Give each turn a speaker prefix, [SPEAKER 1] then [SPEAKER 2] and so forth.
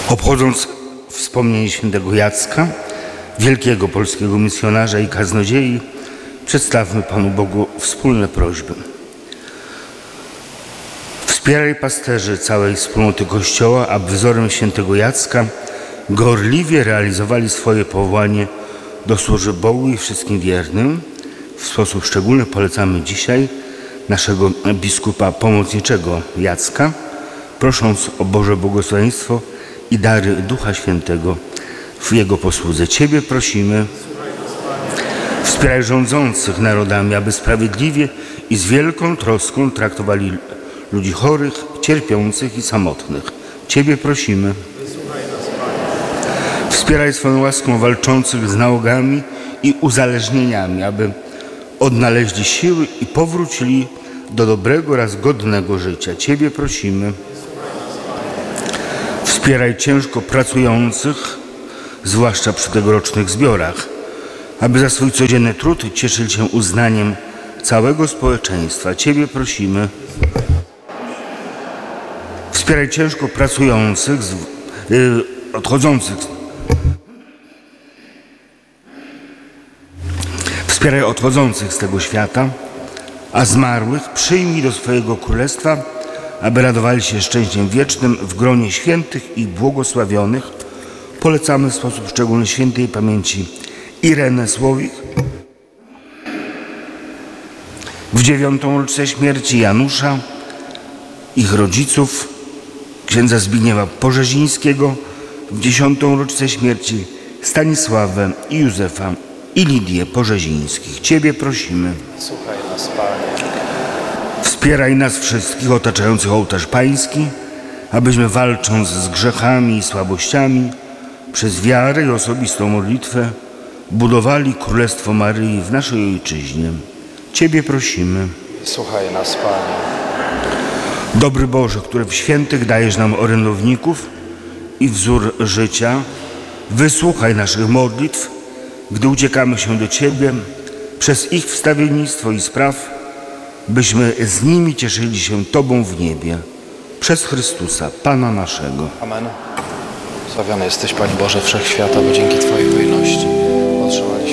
[SPEAKER 1] Obchodząc wspomnienie świętego Jacka, wielkiego polskiego misjonarza i kaznodziei, przedstawmy Panu Bogu wspólne prośby. Wspieraj pasterzy całej wspólnoty Kościoła, aby wzorem świętego Jacka gorliwie realizowali swoje powołanie do służby Bogu i wszystkim wiernym. W sposób szczególny polecamy dzisiaj naszego biskupa pomocniczego Jacka, prosząc o Boże błogosławieństwo i dary Ducha Świętego w Jego posłudze. Ciebie prosimy, wspieraj rządzących narodami, aby sprawiedliwie i z wielką troską traktowali ludzi chorych, cierpiących i samotnych. Ciebie prosimy. Wspieraj swoją łaską walczących z nałogami i uzależnieniami, aby odnaleźli siły i powrócili do dobrego oraz godnego życia. Ciebie prosimy. Wspieraj ciężko pracujących, zwłaszcza przy tegorocznych zbiorach, aby za swój codzienny trud cieszyli się uznaniem całego społeczeństwa. Ciebie prosimy. Wspieraj ciężko pracujących, Wspieraj odchodzących z tego świata, a zmarłych przyjmij do swojego królestwa, aby radowali się szczęściem wiecznym w gronie świętych i błogosławionych. Polecamy w sposób szczególny świętej pamięci Irenę Słowik, w 9. rocznicę śmierci Janusza, ich rodziców, księdza Zbigniewa Porzezińskiego, w 10. rocznicę śmierci Stanisławę i Józefa i Lidię Porzezińskich. Ciebie prosimy.
[SPEAKER 2] Słuchaj nas, Panie.
[SPEAKER 1] Wspieraj nas wszystkich otaczających ołtarz Pański, abyśmy walcząc z grzechami i słabościami, przez wiarę i osobistą modlitwę budowali Królestwo Maryi w naszej Ojczyźnie. Ciebie prosimy.
[SPEAKER 2] Słuchaj nas, Panie.
[SPEAKER 1] Dobry Boże, który w świętych dajesz nam orędowników i wzór życia, wysłuchaj naszych modlitw, gdy uciekamy się do Ciebie przez ich wstawiennictwo i spraw, byśmy z nimi cieszyli się Tobą w niebie. Przez Chrystusa, Pana naszego.
[SPEAKER 2] Amen. Sławiony jesteś, Panie Boże Wszechświata, bo dzięki Twojej hojności otrzymaliśmy